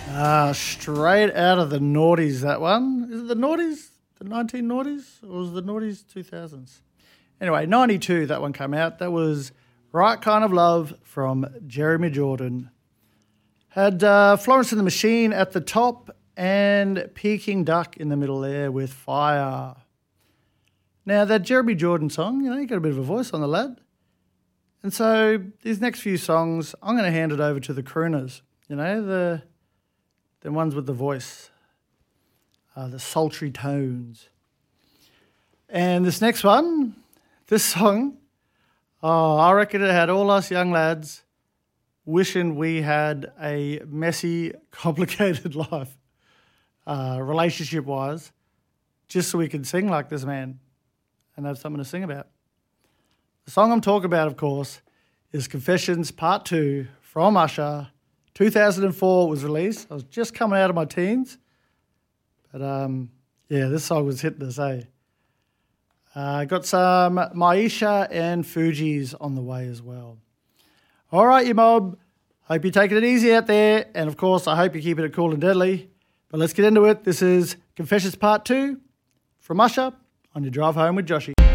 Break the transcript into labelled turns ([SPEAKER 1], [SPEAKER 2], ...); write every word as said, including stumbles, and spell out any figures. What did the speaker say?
[SPEAKER 1] Uh, straight out of the noughties, that one. Is it the noughties? The nineteen noughties? Or was it the noughties two thousands? Anyway, ninety-two, that one came out. That was Right Kind of Love from Jeremy Jordan. Had uh, Florence and the Machine at the top and Peking Duck in the middle there with Fire. Now, that Jeremy Jordan song, you know, you got a bit of a voice on the lad. And so these next few songs, I'm going to hand it over to the crooners, you know, the the ones with the voice, uh, the sultry tones. And this next one, this song, oh, I reckon it had all us young lads wishing we had a messy, complicated life, uh, relationship-wise, just so we could sing like this man and have something to sing about. The song I'm talking about, of course, is Confessions Part two from Usher. two thousand four it was released. I was just coming out of my teens. But, um, yeah, this song was hitting us, eh? Uh, got some Maisha and Fugees on the way as well. All right, you mob. Hope you're taking it easy out there. And, of course, I hope you're keeping it cool and deadly. But let's get into it. This is Confessions Part two from Usher on your drive home with Joshy.